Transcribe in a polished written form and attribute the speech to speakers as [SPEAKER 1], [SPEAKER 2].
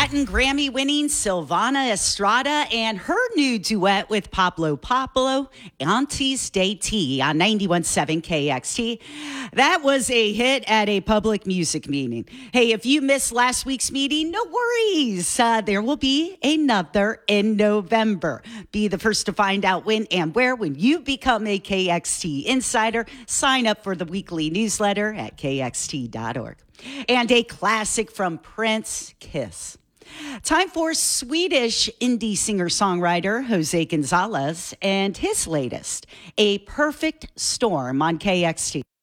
[SPEAKER 1] Latin Grammy winning Silvana Estrada and her new duet with Pablo, Antes de Ti on 91.7 KXT. That was a hit at a public music meeting. Hey, if you missed last week's meeting, no worries. There will be another in November. Be the first to find out when and where when you become a KXT insider. Sign up for the weekly newsletter at kxt.org. And a classic from Prince, Kiss. Time for Swedish indie singer-songwriter Jose Gonzalez and his latest, A Perfect Storm on KXT.